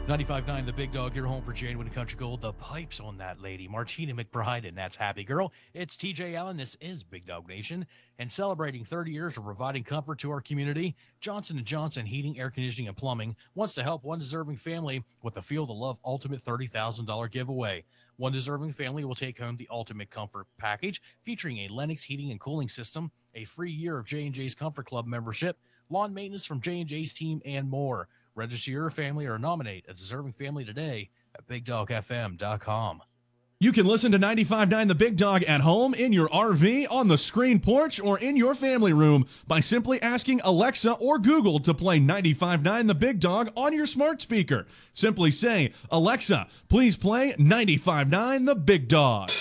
95.9 The Big Dog, your home for genuine country gold. The pipes on that lady, Martina McBride, and that's Happy Girl. It's TJ Allen. This is Big Dog Nation. And celebrating 30 years of providing comfort to our community, Johnson & Johnson Heating, Air Conditioning, and Plumbing wants to help one deserving family with the Feel the Love Ultimate $30,000 giveaway. One deserving family will take home the Ultimate Comfort Package, featuring a Lennox heating and cooling system, a free year of J&J's Comfort Club membership, lawn maintenance from J&J's team, and more. Register your family or nominate a deserving family today at BigDogFM.com. You can listen to 95.9 The Big Dog at home, in your RV, on the screen porch, or in your family room by simply asking Alexa or Google to play 95.9 The Big Dog on your smart speaker. Simply say, Alexa, please play 95.9 The Big Dog.